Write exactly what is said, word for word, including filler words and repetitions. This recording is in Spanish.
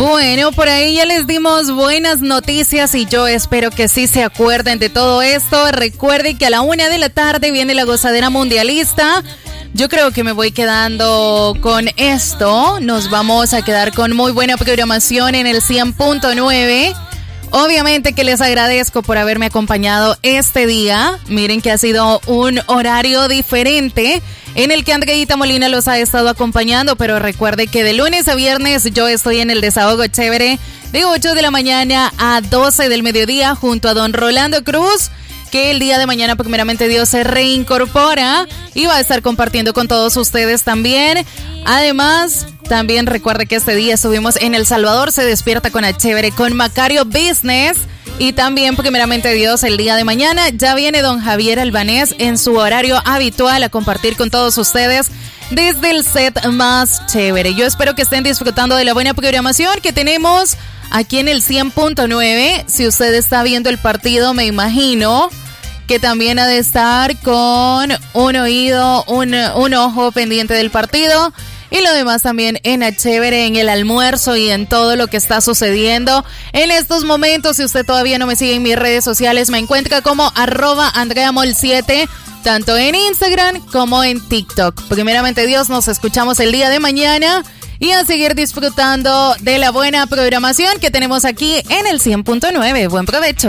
Bueno, por ahí ya les dimos buenas noticias y yo espero que sí se acuerden de todo esto. Recuerden que a la una de la tarde viene la gozadera mundialista. Yo creo que me voy quedando con esto. Nos vamos a quedar con muy buena programación en el cien punto nueve. Obviamente que les agradezco por haberme acompañado este día. Miren que ha sido un horario diferente en el que Andreita Molina los ha estado acompañando, pero recuerde que de lunes a viernes yo estoy en el Desahogo Chévere de ocho de la mañana a doce del mediodía junto a don Rolando Cruz, que el día de mañana primeramente Dios se reincorpora y va a estar compartiendo con todos ustedes también. Además, también recuerde que este día estuvimos en El Salvador se despierta con a Chévere con Macario Business. Y también, primeramente Dios, el día de mañana ya viene don Javier Albanés en su horario habitual a compartir con todos ustedes desde el set más chévere. Yo espero que estén disfrutando de la buena programación que tenemos aquí en el cien punto nueve. Si usted está viendo el partido, me imagino que también ha de estar con un oído, un, un ojo pendiente del partido. Y lo demás también en a Chévere, en el almuerzo y en todo lo que está sucediendo en estos momentos. Si usted todavía no me sigue en mis redes sociales, me encuentra como arroba andreamol siete, tanto en Instagram como en TikTok. Primeramente Dios, nos escuchamos el día de mañana y a seguir disfrutando de la buena programación que tenemos aquí en el cien punto nueve. Buen provecho.